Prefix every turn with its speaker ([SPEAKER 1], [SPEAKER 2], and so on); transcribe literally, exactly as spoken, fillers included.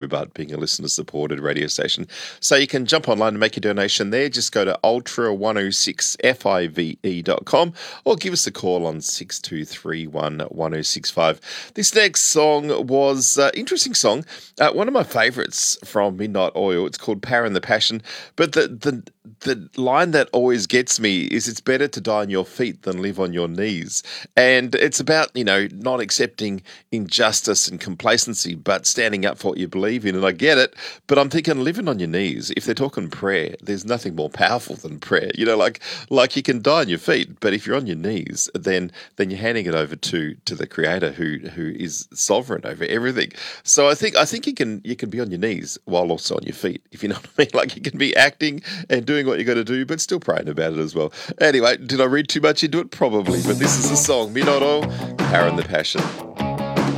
[SPEAKER 1] about being a listener-supported radio station. So you can jump online and make a donation there. Just go to ultra one oh six five dot com or give us a call on six two three one one oh six five. This next song was an uh, interesting song. Uh, one of my favourites from Midnight Oil. It's called Power and the Passion. But the the the line that always gets me is it's better to die on your feet than live on your knees. And it's about, you know, not accepting injustice and complacency, but standing up for what you believe in. And I get it, but I'm thinking living on your knees, if they're talking prayer, there's nothing more powerful than prayer. You know, like like you can die on your feet, but if you're on your knees, then then you're handing it over to to the Creator who who is sovereign over everything. So I think I think you can you can be on your knees while also on your feet, if you know what I mean. Like you can be acting and doing what you got to do, but still praying about it as well. Anyway, did I read too much into it? Probably, but this is the song, Midnight Oil, Power and the Passion.